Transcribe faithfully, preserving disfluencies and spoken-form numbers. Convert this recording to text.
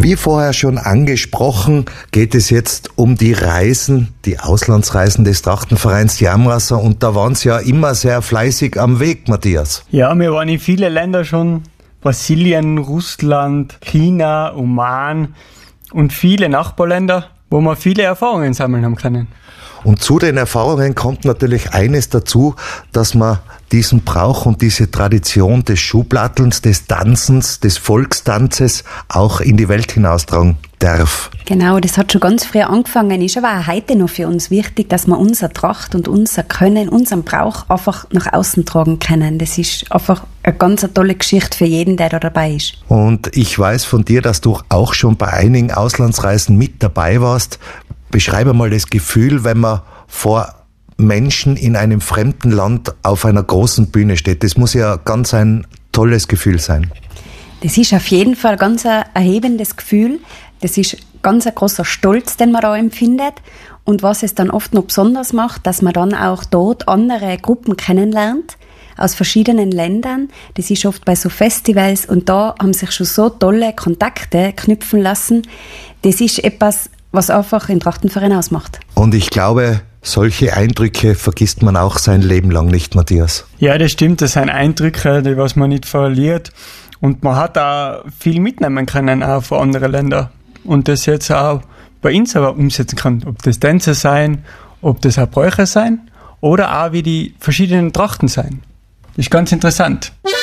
Wie vorher schon angesprochen, geht es jetzt um die Reisen, die Auslandsreisen des Trachtenvereins Jamrasser, und da waren Sie ja immer sehr fleißig am Weg, Matthias. Ja, wir waren in viele Länder schon, Brasilien, Russland, China, Oman und viele Nachbarländer, wo wir viele Erfahrungen sammeln haben können. Und zu den Erfahrungen kommt natürlich eines dazu, dass man diesen Brauch und diese Tradition des Schuhplattelns, des Tanzens, des Volkstanzes auch in die Welt hinaustragen darf. Genau, das hat schon ganz früh angefangen, ist aber auch heute noch für uns wichtig, dass wir unser Tracht und unser Können, unseren Brauch einfach nach außen tragen können. Das ist einfach eine ganz tolle Geschichte für jeden, der da dabei ist. Und ich weiß von dir, dass du auch schon bei einigen Auslandsreisen mit dabei warst. Beschreibe mal das Gefühl, wenn man vor Menschen in einem fremden Land auf einer großen Bühne steht. Das muss ja ganz ein tolles Gefühl sein. Das ist auf jeden Fall ganz ein erhebendes Gefühl. Das ist ganz ein großer Stolz, den man da empfindet. Und was es dann oft noch besonders macht, dass man dann auch dort andere Gruppen kennenlernt aus verschiedenen Ländern. Das ist oft bei so Festivals und da haben sich schon so tolle Kontakte knüpfen lassen. Das ist etwas, was einfach den Trachtenverein ausmacht. Und ich glaube, solche Eindrücke vergisst man auch sein Leben lang nicht, Matthias. Ja, das stimmt, das sind Eindrücke, die was man nicht verliert. Und man hat auch viel mitnehmen können, auch von anderen Ländern. Und das jetzt auch bei uns aber umsetzen kann. Ob das Tänze sein, ob das auch Bräuche sein oder auch wie die verschiedenen Trachten sein. Das ist ganz interessant.